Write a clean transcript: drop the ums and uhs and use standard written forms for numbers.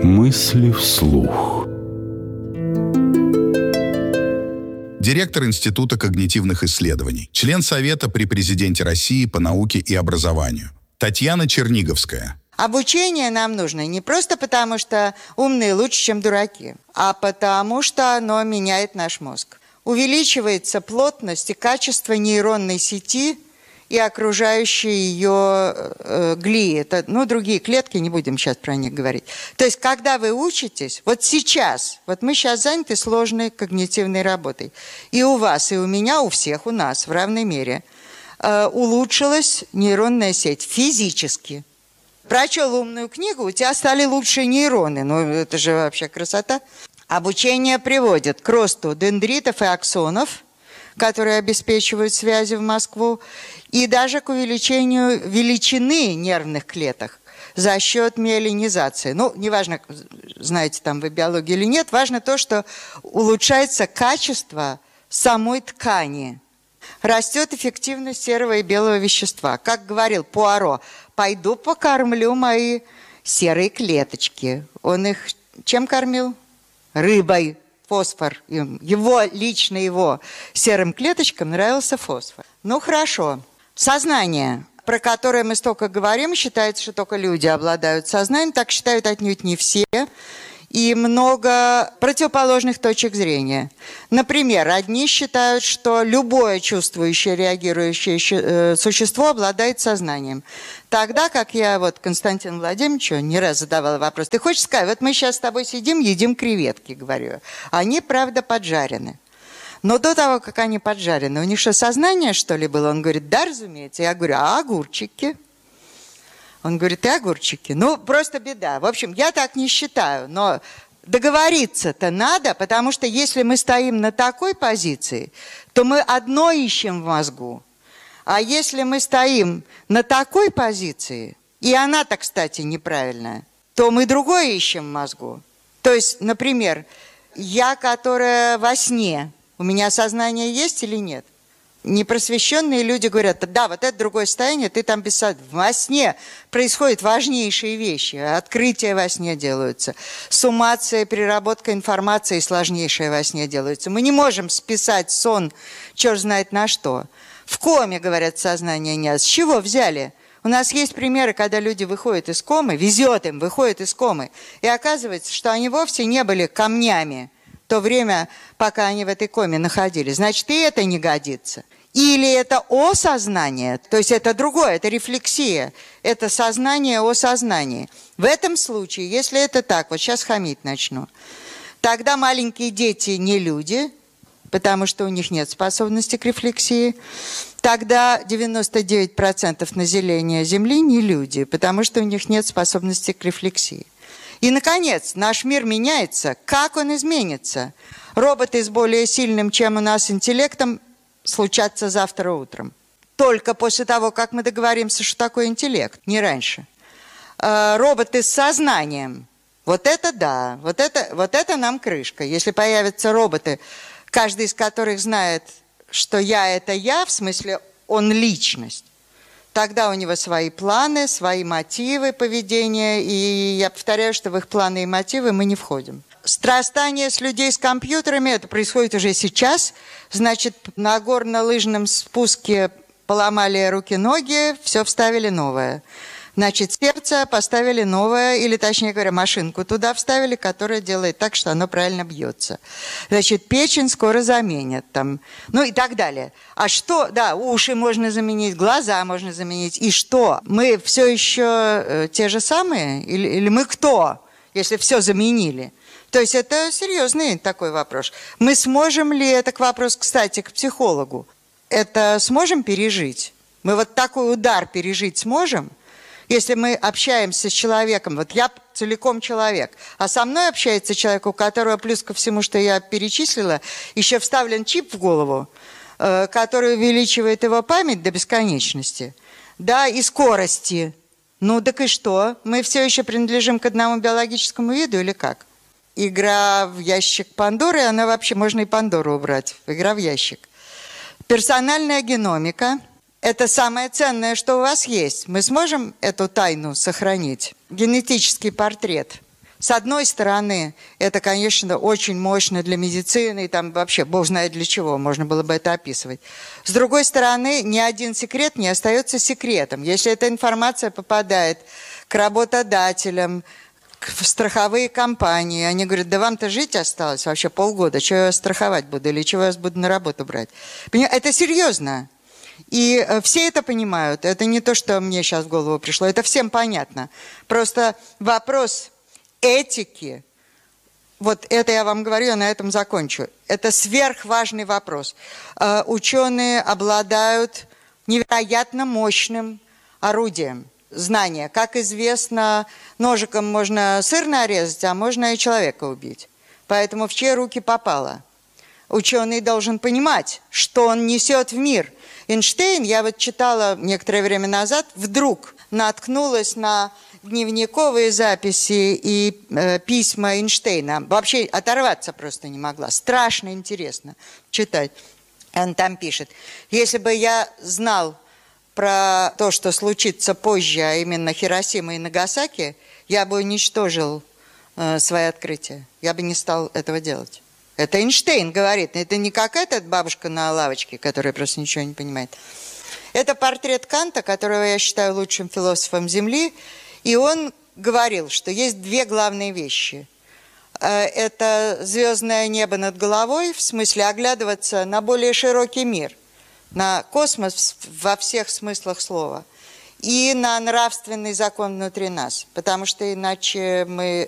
Мысли вслух. Директор Института когнитивных исследований, член Совета при Президенте России по науке и образованию Татьяна Черниговская. Обучение нам нужно не просто потому, что умные лучше, чем дураки, а потому, что оно меняет наш мозг. Увеличивается плотность и качество нейронной сети и окружающие ее глии. Это, другие клетки, не будем сейчас про них говорить. То есть, когда вы учитесь, вот сейчас, вот мы сейчас заняты сложной когнитивной работой. И у вас, и у меня, у всех, у нас в равной мере улучшилась нейронная сеть физически. Прочел умную книгу, у тебя стали лучшие нейроны. Это же вообще красота. Обучение приводит к росту дендритов и аксонов, которые обеспечивают связи в Москву, и даже к увеличению величины нервных клеток за счет миелинизации. Неважно, знаете там вы биологию или нет, важно то, что улучшается качество самой ткани. Растет эффективность серого и белого вещества. Как говорил Пуаро, пойду покормлю мои серые клеточки. Он их чем кормил? Рыбой. Фосфор. Лично его серым клеточкам нравился фосфор. Хорошо. Сознание, про которое мы столько говорим, считается, что только люди обладают сознанием. Так считают отнюдь не все. И много противоположных точек зрения. Например, одни считают, что любое чувствующее, реагирующее существо обладает сознанием. Тогда, как я Константину Владимировичу не раз задавала вопрос, ты хочешь сказать, мы сейчас с тобой сидим, едим креветки, говорю. Они, правда, поджарены. Но до того, как они поджарены, у них что, сознание, что ли, было? Он говорит, да, разумеется. Я говорю, а огурчики? Он говорит, и огурчики. Просто беда. В общем, я так не считаю, но договориться-то надо, потому что если мы стоим на такой позиции, то мы одно ищем в мозгу. А если мы стоим на такой позиции, и она-то, кстати, неправильная, то мы другое ищем в мозгу. То есть, например, я, которая во сне, у меня сознание есть или нет? Непросвещенные люди говорят, да, это другое состояние, ты там без сознания. Во сне происходят важнейшие вещи, открытия во сне делаются, суммация, переработка информации сложнейшая во сне делается. Мы не можем списать сон, черт знает на что. В коме, говорят, сознания нет. С чего взяли? У нас есть примеры, когда люди выходят из комы, везет им, выходят из комы, и оказывается, что они вовсе не были камнями в то время, пока они в этой коме находились. Значит, и это не годится. Или это осознание, то есть это другое, это рефлексия, это сознание о сознании. В этом случае, если это так, сейчас хамить начну, тогда маленькие дети не люди, потому что у них нет способности к рефлексии. Тогда 99% населения Земли не люди, потому что у них нет способности к рефлексии. И, наконец, наш мир меняется. Как он изменится? Роботы с более сильным, чем у нас, интеллектом случатся завтра утром. Только после того, как мы договоримся, что такое интеллект, не раньше. Роботы с сознанием. Это да, это нам крышка. Если появятся роботы, каждый из которых знает, что я – это я, в смысле он личность, тогда у него свои планы, свои мотивы поведения, и я повторяю, что в их планы и мотивы мы не входим. Срастание с людей с компьютерами, это происходит уже сейчас, значит, на горно-лыжном спуске поломали руки-ноги, все вставили новое. Значит, сердце поставили новое, или, точнее говоря, машинку туда вставили, которая делает так, что оно правильно бьется. Значит, печень скоро заменят, и так далее. А что? Да, уши можно заменить, глаза можно заменить. И что? Мы все еще те же самые? Или мы кто, если все заменили? То есть это серьезный такой вопрос. Мы сможем ли, это вопрос, кстати, к психологу, это сможем пережить? Мы такой удар пережить сможем? Если мы общаемся с человеком, я целиком человек, а со мной общается человек, у которого плюс ко всему, что я перечислила, еще вставлен чип в голову, который увеличивает его память до бесконечности, да, и скорости. Так и что? Мы все еще принадлежим к одному биологическому виду или как? Игра в ящик Пандоры, она вообще, можно и Пандору убрать, игра в ящик. Персональная геномика – это самое ценное, что у вас есть. Мы сможем эту тайну сохранить? Генетический портрет. С одной стороны, это, конечно, очень мощно для медицины, и там вообще бог знает для чего, можно было бы это описывать. С другой стороны, ни один секрет не остается секретом. Если эта информация попадает к работодателям, в страховые компании, они говорят, да вам-то жить осталось вообще полгода, что я вас страховать буду, или чего я вас буду на работу брать. Это серьезно. И все это понимают. Это не то, что мне сейчас в голову пришло, это всем понятно. Просто вопрос этики, вот это я вам говорю, я на этом закончу. Это сверхважный вопрос. Ученые обладают невероятно мощным орудием знания. Как известно, ножиком можно сыр нарезать, а можно и человека убить. Поэтому в чьи руки попало? Ученый должен понимать, что он несет в мир. Эйнштейн, я вот читала некоторое время назад, вдруг наткнулась на дневниковые записи и письма Эйнштейна. Вообще оторваться просто не могла. Страшно интересно читать. Он там пишет, если бы я знал про то, что случится позже, а именно Хиросима и Нагасаки, я бы уничтожил свои открытия. Я бы не стал этого делать. Это Эйнштейн говорит. Это не какая-то бабушка на лавочке, которая просто ничего не понимает. Это портрет Канта, которого я считаю лучшим философом Земли. И он говорил, что есть две главные вещи. Это звездное небо над головой, в смысле оглядываться на более широкий мир, на космос во всех смыслах слова, и на нравственный закон внутри нас, потому что иначе мы